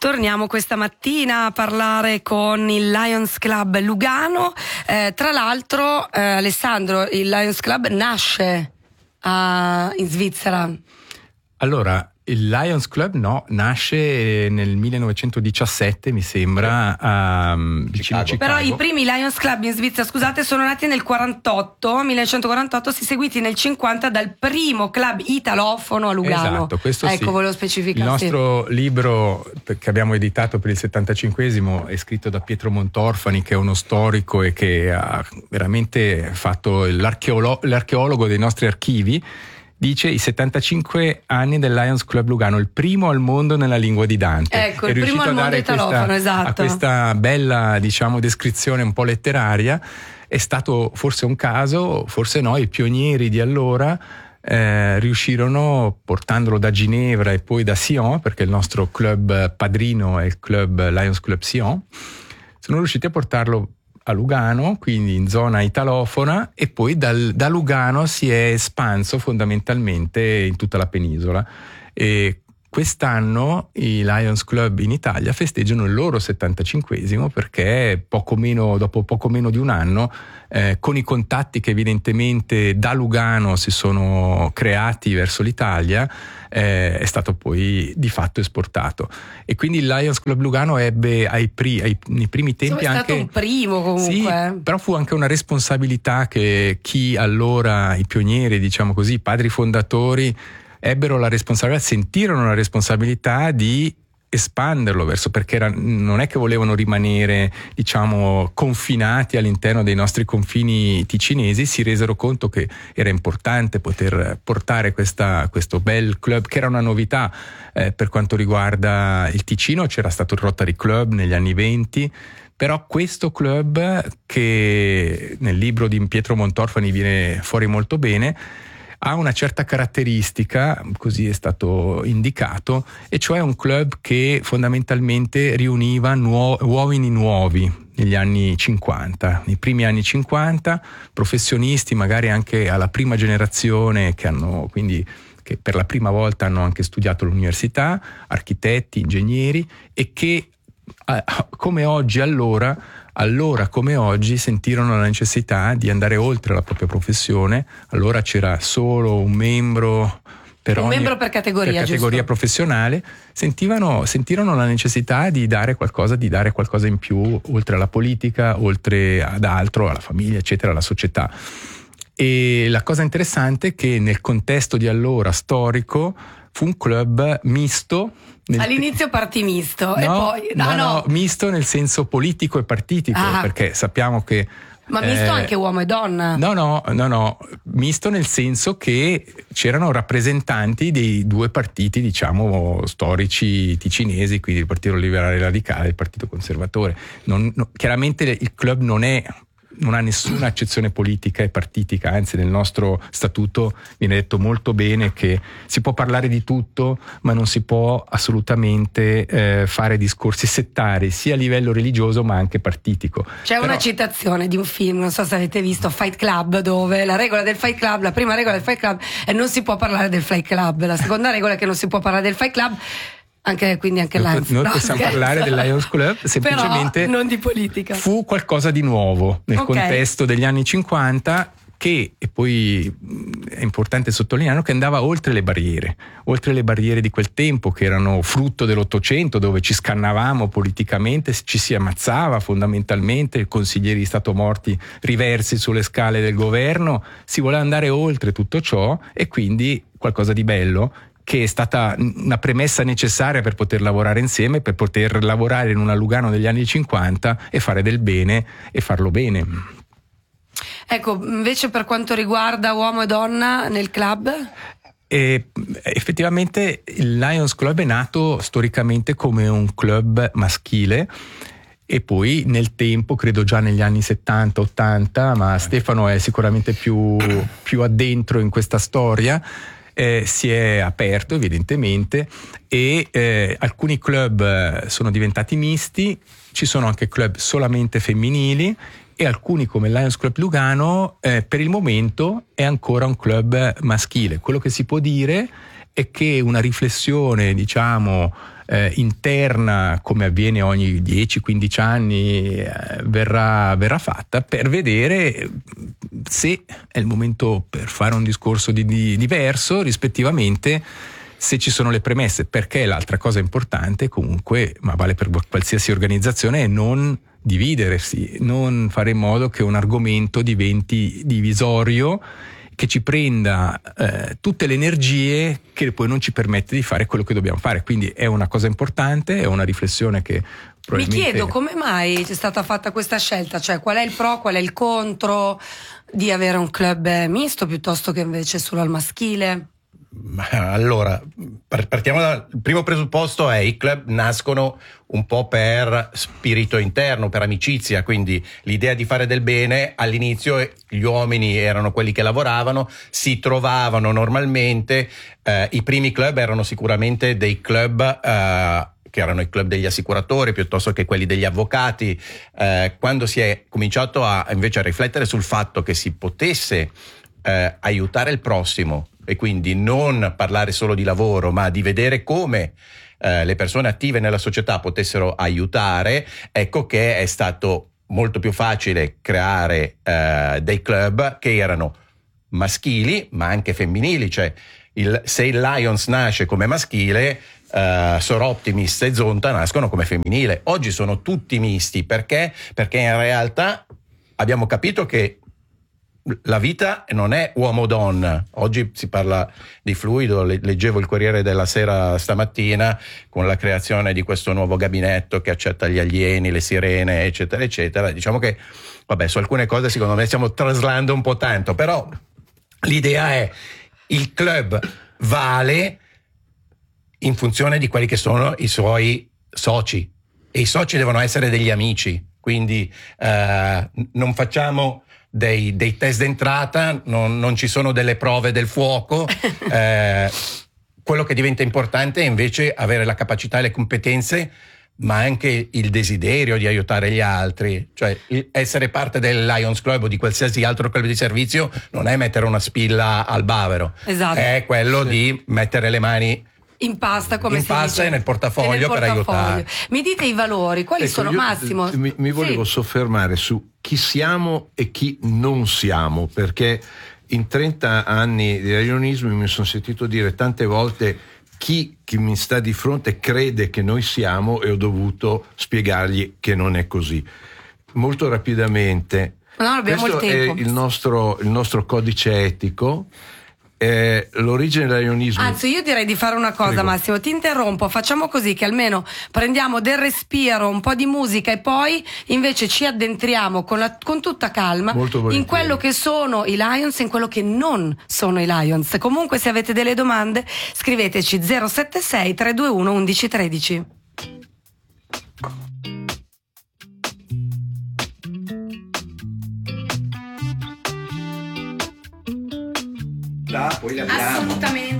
Torniamo questa mattina a parlare con il Lions Club Lugano. Tra l'altro, Alessandro, il Lions Club nasce in Svizzera. Allora, il Lions Club nasce nel 1917, mi sembra, vicino a Chicago. Però i primi Lions Club in Svizzera, scusate, sono nati nel 1948, si seguiti nel 50 dal primo club italofono a Lugano. Esatto, questo ecco, sì. volevo specificare. Il nostro libro che abbiamo editato per il 75esimo è scritto da Pietro Montorfani, che è uno storico e che ha veramente fatto l'archeologo dei nostri archivi. Dice i 75 anni del Lions Club Lugano, il primo al mondo nella lingua di Dante. Ecco, il primo al mondo italofono, esatto. A questa bella, descrizione un po' letteraria. È stato forse un caso, forse no, i pionieri di allora riuscirono, portandolo da Ginevra e poi da Sion, perché il nostro club padrino è il club Lions Club Sion, sono riusciti a portarlo a Lugano, quindi in zona italofona, e poi da Lugano si è espanso fondamentalmente in tutta la penisola. E quest'anno i Lions Club in Italia festeggiano il loro 75esimo, perché dopo poco meno di un anno, con i contatti che evidentemente da Lugano si sono creati verso l'Italia, è stato poi di fatto esportato. E quindi il Lions Club Lugano ebbe nei primi tempi anche... È stato un primo comunque. Sì, però fu anche una responsabilità che chi allora, i pionieri, diciamo così, i padri fondatori, sentirono la responsabilità di espanderlo perché non è che volevano rimanere, confinati all'interno dei nostri confini ticinesi. Si resero conto che era importante poter portare questo bel club, che era una novità per quanto riguarda il Ticino. C'era stato il Rotary Club negli anni 20, però questo club, che nel libro di Pietro Montorfani viene fuori molto bene, ha una certa caratteristica, così è stato indicato, e cioè un club che fondamentalmente riuniva uomini nuovi negli anni 50, nei primi anni 50, professionisti magari anche alla prima generazione che per la prima volta hanno anche studiato all'università, architetti, ingegneri, e che come oggi allora come oggi sentirono la necessità di andare oltre la propria professione. Allora c'era solo un membro per categoria professionale. Sentirono la necessità di dare qualcosa in più, oltre alla politica, oltre ad altro, alla famiglia, eccetera, alla società. E la cosa interessante è che nel contesto di allora storico fu un club misto. All'inizio partì misto e poi misto nel senso politico e partitico, perché sappiamo che misto anche uomo e donna. No, misto nel senso che c'erano rappresentanti dei due partiti, storici ticinesi, quindi il Partito Liberale Radicale e il Partito Conservatore. Chiaramente il club non ha nessuna accezione politica e partitica, anzi nel nostro statuto viene detto molto bene che si può parlare di tutto, ma non si può assolutamente fare discorsi settari sia a livello religioso ma anche partitico. C'è una citazione di un film, non so se avete visto, Fight Club, dove la prima regola del Fight Club è non si può parlare del Fight Club, la seconda regola è che non si può parlare del Fight Club. Anche Lions. Noi possiamo parlare del Lions Club, semplicemente però non di politica. Fu qualcosa di nuovo nel contesto degli anni 50, che, e poi è importante sottolineare, che andava oltre le barriere di quel tempo, che erano frutto dell'Ottocento, dove ci scannavamo politicamente, ci si ammazzava fondamentalmente, consiglieri di Stato morti riversi sulle scale del governo. Si voleva andare oltre tutto ciò, e quindi qualcosa di bello, che è stata una premessa necessaria per poter lavorare insieme, per poter lavorare in una Lugano degli anni 50 e fare del bene e farlo bene. Ecco, invece per quanto riguarda uomo e donna nel club? E effettivamente il Lions Club è nato storicamente come un club maschile, e poi nel tempo, credo già negli anni 70-80, ma Stefano è sicuramente più addentro in questa storia, si è aperto evidentemente, e alcuni club sono diventati misti. Ci sono anche club solamente femminili, e alcuni, come il Lions Club Lugano, per il momento è ancora un club maschile. Quello che si può dire e che una riflessione, diciamo, interna, come avviene ogni 10-15 anni, verrà fatta per vedere se è il momento per fare un discorso diverso, rispettivamente se ci sono le premesse, perché l'altra cosa importante comunque, ma vale per qualsiasi organizzazione, è non dividersi, non fare in modo che un argomento diventi divisorio, che ci prenda tutte le energie che poi non ci permette di fare quello che dobbiamo fare. Quindi è una cosa importante, è una riflessione che probabilmente... Mi chiedo come mai c'è stata fatta questa scelta, cioè qual è il pro, qual è il contro di avere un club misto piuttosto che invece solo al maschile? Ma allora, partiamo dal primo presupposto: i club nascono un po' per spirito interno, per amicizia, quindi l'idea di fare del bene. All'inizio gli uomini erano quelli che lavoravano, si trovavano normalmente, i primi club erano sicuramente dei club che erano i club degli assicuratori piuttosto che quelli degli avvocati. Quando si è cominciato invece a riflettere sul fatto che si potesse aiutare il prossimo, e quindi non parlare solo di lavoro, ma di vedere come le persone attive nella società potessero aiutare, ecco che è stato molto più facile creare dei club che erano maschili ma anche femminili. Cioè se il Lions nasce come maschile, Sor Optimist e Zonta nascono come femminile. Oggi sono tutti misti, perché in realtà abbiamo capito che la vita non è uomo-donna. Oggi si parla di fluido. Leggevo il Corriere della Sera stamattina con la creazione di questo nuovo gabinetto che accetta gli alieni, le sirene, eccetera eccetera. Diciamo che vabbè, su alcune cose secondo me stiamo traslando un po' tanto, però l'idea è: il club vale in funzione di quelli che sono i suoi soci, e i soci devono essere degli amici. Quindi non facciamo dei test d'entrata, non ci sono delle prove del fuoco. Quello che diventa importante è invece avere la capacità e le competenze, ma anche il desiderio di aiutare gli altri. Cioè essere parte del Lions Club o di qualsiasi altro club di servizio non è mettere una spilla al bavero, esatto, è quello di mettere le mani in pasta, come in si pasta dice, e nel portafoglio per aiutare. Mi dite i valori, quali sono, Massimo? Mi volevo soffermare su chi siamo e chi non siamo, perché in 30 anni di ragionismo mi sono sentito dire tante volte chi mi sta di fronte crede che noi siamo, e ho dovuto spiegargli che non è così. Molto rapidamente, questo è il nostro codice etico. L'origine dell'ionismo. Anzi, io direi di fare una cosa. Prego. Massimo, ti interrompo, facciamo così che almeno prendiamo del respiro, un po' di musica, e poi invece ci addentriamo con tutta calma in quello che sono i Lions e in quello che non sono i Lions. Comunque, se avete delle domande, scriveteci 076 321 1113. Poi le abbiamo. Assolutamente.